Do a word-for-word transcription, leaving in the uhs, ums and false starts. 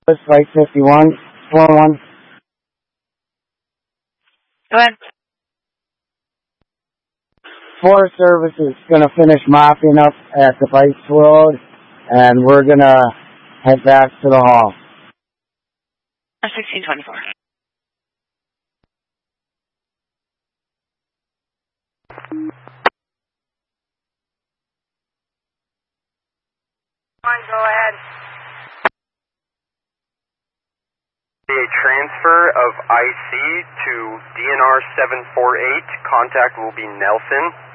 Flight fifty-one, four one. Go ahead. Forest Service is going to finish mopping up at the Bites Road, and we're going to head back to the hall. sixteen twenty-four. Go ahead. A transfer of I C to D N R seven four eight. Contact will be Nelson.